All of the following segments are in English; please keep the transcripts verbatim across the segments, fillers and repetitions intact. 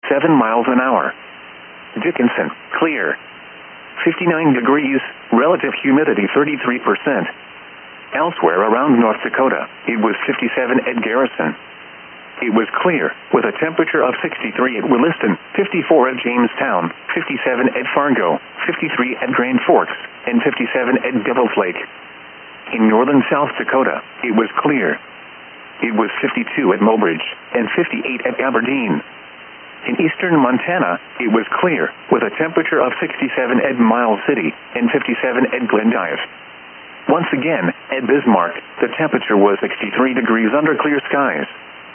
seven miles an hour. Dickinson, clear. fifty-nine degrees, relative humidity thirty-three percent. Elsewhere around North Dakota, it was fifty-seven at Garrison. It was clear, with a temperature of sixty-three at Williston, fifty-four at Jamestown, fifty-seven at Fargo, fifty-three at Grand Forks, and fifty-seven at Devil's Lake. In northern South Dakota, it was clear. It was fifty-two at Mobridge, and fifty-eight at Aberdeen. In eastern Montana, it was clear, with a temperature of sixty-seven at Miles City, and fifty-seven at Glendive. Once again, at Bismarck, the temperature was sixty-three degrees under clear skies.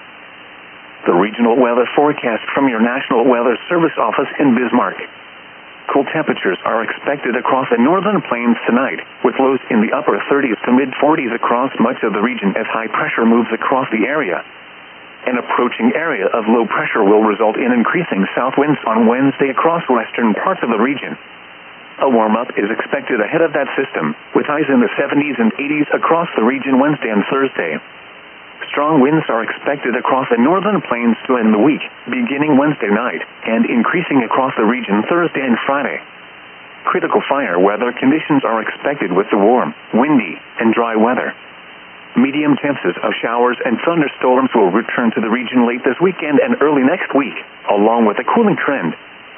The regional weather forecast from your National Weather Service office in Bismarck. Cool temperatures are expected across the northern plains tonight, with lows in the upper thirties to mid forties across much of the region as high pressure moves across the area. An approaching area of low pressure will result in increasing south winds on Wednesday across western parts of the region. A warm-up is expected ahead of that system, with highs in the seventies and eighties across the region Wednesday and Thursday. Strong winds are expected across the northern plains to end the week, beginning Wednesday night, and increasing across the region Thursday and Friday. Critical fire weather conditions are expected with the warm, windy, and dry weather. Medium chances of showers and thunderstorms will return to the region late this weekend and early next week, along with a cooling trend.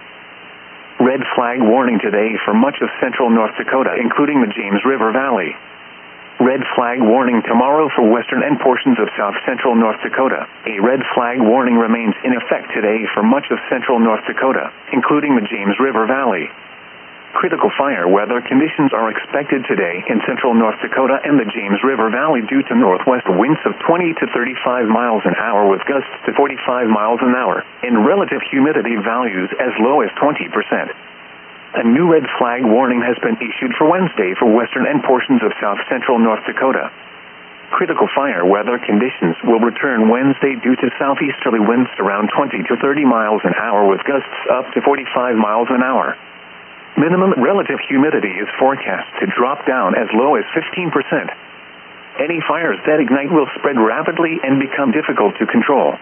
Red flag warning today for much of central North Dakota, including the James River Valley. Red flag warning tomorrow for western and portions of south central North Dakota. A red flag warning remains in effect today for much of central North Dakota, including the James River Valley. Critical fire weather conditions are expected today in central North Dakota and the James River Valley due to northwest winds of twenty to thirty-five miles an hour with gusts to forty-five miles an hour, and relative humidity values as low as twenty percent. A new red flag warning has been issued for Wednesday for western and portions of south central North Dakota. Critical fire weather conditions will return Wednesday due to southeasterly winds around twenty to thirty miles an hour with gusts up to forty-five miles an hour. Minimum relative humidity is forecast to drop down as low as fifteen percent. Any fires that ignite will spread rapidly and become difficult to control.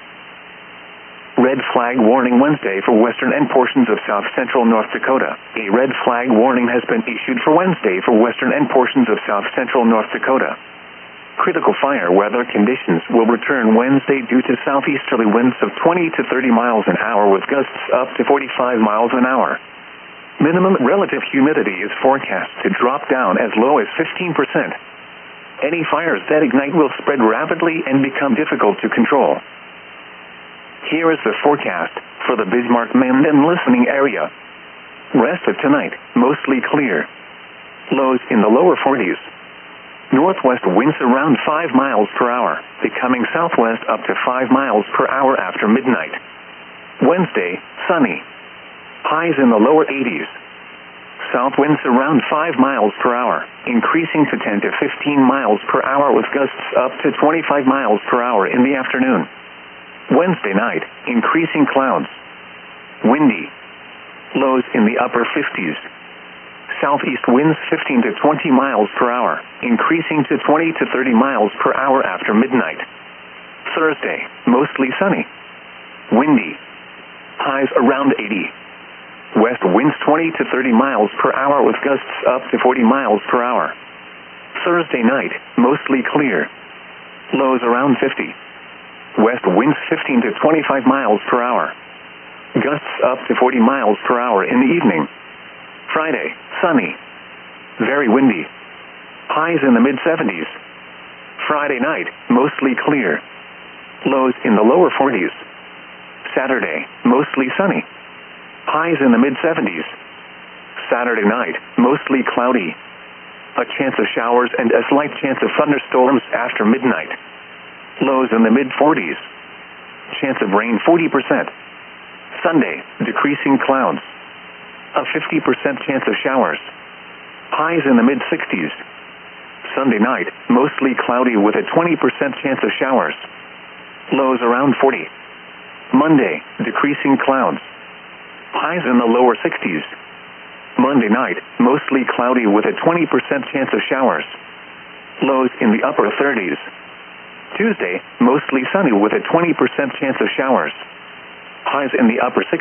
Red flag warning Wednesday for western and portions of south central North Dakota. A red flag warning has been issued for Wednesday for western and portions of south central North Dakota. Critical fire weather conditions will return Wednesday due to southeasterly winds of twenty to thirty miles an hour with gusts up to forty-five miles an hour. Minimum relative humidity is forecast to drop down as low as fifteen percent. Any fires that ignite will spread rapidly and become difficult to control. Here is the forecast for the Bismarck-Mandan listening area. Rest of tonight, mostly clear. Lows in the lower forties. Northwest winds around five miles per hour, becoming southwest up to five miles per hour after midnight. Wednesday, sunny. Highs in the lower eighties. South winds around five miles per hour, increasing to ten to fifteen miles per hour with gusts up to twenty-five miles per hour in the afternoon. Wednesday night, increasing clouds. Windy. Lows in the upper fifties. Southeast winds fifteen to twenty miles per hour, increasing to twenty to thirty miles per hour after midnight. Thursday, mostly sunny. Windy. Highs around eighty. West winds twenty to thirty miles per hour with gusts up to forty miles per hour. Thursday night, mostly clear. Lows around fifty. West winds fifteen to twenty-five miles per hour. Gusts up to forty miles per hour in the evening. Friday, sunny. Very windy. Highs in the mid seventies. Friday night, mostly clear. Lows in the lower forties. Saturday, mostly sunny. Highs in the mid seventies. Saturday night, mostly cloudy. A chance of showers and a slight chance of thunderstorms after midnight. Lows in the mid forties. Chance of rain forty percent. Sunday, decreasing clouds. A fifty percent chance of showers. Highs in the mid sixties. Sunday night, mostly cloudy with a twenty percent chance of showers. Lows around forty. Monday, decreasing clouds. Highs in the lower sixties. Monday night, mostly cloudy with a twenty percent chance of showers. Lows in the upper thirties. Tuesday, mostly sunny with a twenty percent chance of showers. Highs in the upper sixties.